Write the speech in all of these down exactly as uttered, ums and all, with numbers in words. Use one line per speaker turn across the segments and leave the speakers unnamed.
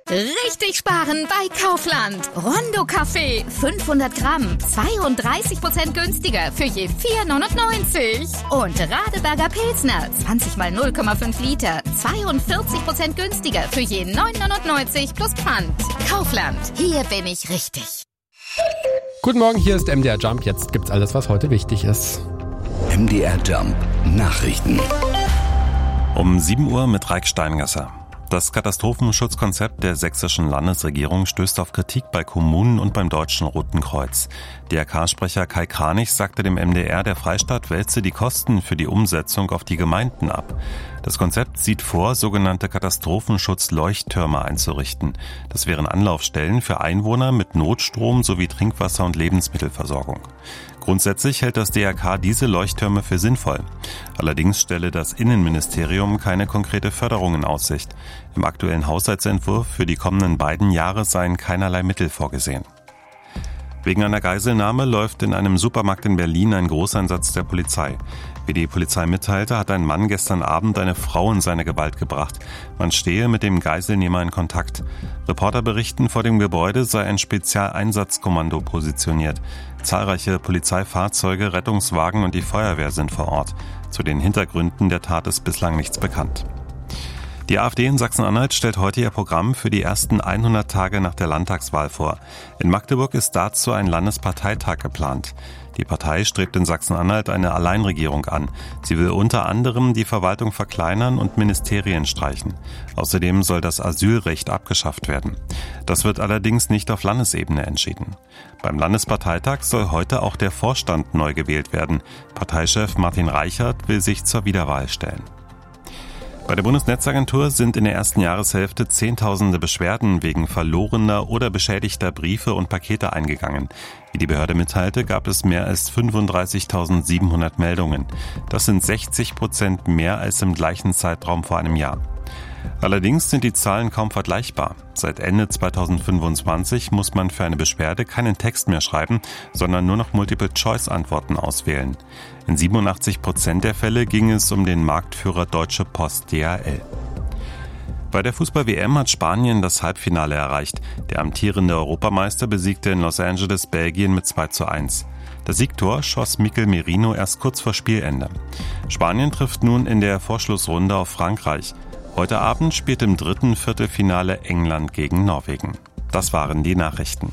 Richtig sparen bei Kaufland. Rondo Kaffee, fünfhundert Gramm, zweiunddreißig Prozent günstiger für je vier neunundneunzig. Und Radeberger Pilsner, zwanzig mal null Komma fünf Liter, zweiundvierzig Prozent günstiger für je neun neunundneunzig plus Pfand. Kaufland, hier bin ich richtig.
Guten Morgen, hier ist M D R Jump. Jetzt gibt's alles, was heute wichtig ist.
M D R Jump Nachrichten.
Um sieben Uhr mit Raik Steingasser. Das Katastrophenschutzkonzept der sächsischen Landesregierung stößt auf Kritik bei Kommunen und beim Deutschen Roten Kreuz. D R K-Sprecher Kai Kranich sagte dem M D R, der Freistaat wälze die Kosten für die Umsetzung auf die Gemeinden ab. Das Konzept sieht vor, sogenannte Katastrophenschutz-Leuchttürme einzurichten. Das wären Anlaufstellen für Einwohner mit Notstrom sowie Trinkwasser- und Lebensmittelversorgung. Grundsätzlich hält das D R K diese Leuchttürme für sinnvoll. Allerdings stelle das Innenministerium keine konkrete Förderung in Aussicht. Im aktuellen Haushaltsentwurf für die kommenden beiden Jahre seien keinerlei Mittel vorgesehen. Wegen einer Geiselnahme läuft in einem Supermarkt in Berlin ein Großeinsatz der Polizei. Wie die Polizei mitteilte, hat ein Mann gestern Abend eine Frau in seine Gewalt gebracht. Man stehe mit dem Geiselnehmer in Kontakt. Reporter berichten, vor dem Gebäude sei ein Spezialeinsatzkommando positioniert. Zahlreiche Polizeifahrzeuge, Rettungswagen und die Feuerwehr sind vor Ort. Zu den Hintergründen der Tat ist bislang nichts bekannt. Die AfD in Sachsen-Anhalt stellt heute ihr Programm für die ersten hundert Tage nach der Landtagswahl vor. In Magdeburg ist dazu ein Landesparteitag geplant. Die Partei strebt in Sachsen-Anhalt eine Alleinregierung an. Sie will unter anderem die Verwaltung verkleinern und Ministerien streichen. Außerdem soll das Asylrecht abgeschafft werden. Das wird allerdings nicht auf Landesebene entschieden. Beim Landesparteitag soll heute auch der Vorstand neu gewählt werden. Parteichef Martin Reichert will sich zur Wiederwahl stellen. Bei der Bundesnetzagentur sind in der ersten Jahreshälfte Zehntausende Beschwerden wegen verlorener oder beschädigter Briefe und Pakete eingegangen. Wie die Behörde mitteilte, gab es mehr als fünfunddreißigtausendsiebenhundert Meldungen. Das sind sechzig Prozent mehr als im gleichen Zeitraum vor einem Jahr. Allerdings sind die Zahlen kaum vergleichbar. Seit Ende zweitausendfünfundzwanzig muss man für eine Beschwerde keinen Text mehr schreiben, sondern nur noch Multiple-Choice-Antworten auswählen. In siebenundachtzig Prozent der Fälle ging es um den Marktführer Deutsche Post D H L. Bei der Fußball-W M hat Spanien das Halbfinale erreicht. Der amtierende Europameister besiegte in Los Angeles Belgien mit zwei zu eins. Das Siegtor schoss Mikel Merino erst kurz vor Spielende. Spanien trifft nun in der Vorschlussrunde auf Frankreich. Heute Abend spielt im dritten Viertelfinale England gegen Norwegen. Das waren die Nachrichten.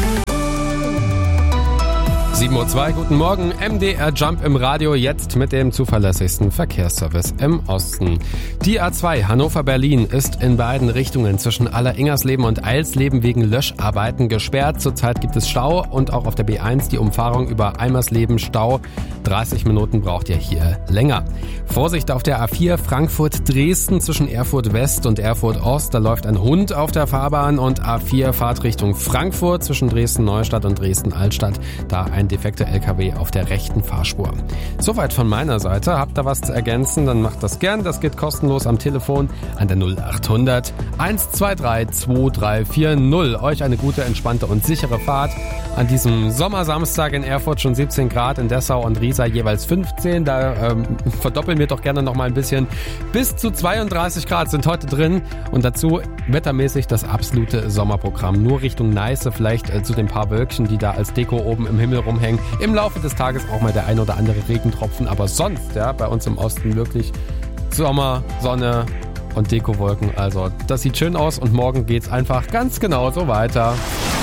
sieben Uhr zwei, guten Morgen, M D R Jump im Radio, jetzt mit dem zuverlässigsten Verkehrsservice im Osten. Die A zwei Hannover-Berlin ist in beiden Richtungen zwischen Aller-Ingersleben und Eilsleben wegen Löscharbeiten gesperrt. Zurzeit gibt es Stau und auch auf der B eins die Umfahrung über Eimersleben Stau. dreißig Minuten braucht ihr hier länger. Vorsicht auf der A vier Frankfurt-Dresden zwischen Erfurt West und Erfurt Ost. Da läuft ein Hund auf der Fahrbahn und A vier Fahrtrichtung Frankfurt zwischen Dresden-Neustadt und Dresden-Altstadt. Da ein defekter L K W auf der rechten Fahrspur. Soweit von meiner Seite. Habt ihr was zu ergänzen, dann macht das gern. Das geht kostenlos am Telefon an der null achthundert eins zwei drei zwei drei vier null. Euch eine gute, entspannte und sichere Fahrt. An diesem Sommersamstag in Erfurt schon siebzehn Grad, in Dessau und Riesa jeweils fünfzehn. Da ähm, verdoppeln wir doch gerne noch mal ein bisschen. Bis zu zweiunddreißig Grad sind heute drin und dazu wettermäßig das absolute Sommerprogramm. Nur Richtung Neiße, vielleicht äh, zu den paar Wölkchen, die da als Deko oben im Himmel rumhängen. Im Laufe des Tages auch mal der ein oder andere Regentropfen, aber sonst, ja, bei uns im Osten wirklich Sommer, Sonne und Dekowolken. Also das sieht schön aus und morgen geht's einfach ganz genauso weiter.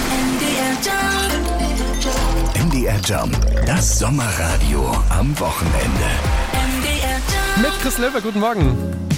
M D R Jump, das Sommerradio am Wochenende.
Mit Chris Löwe, guten Morgen.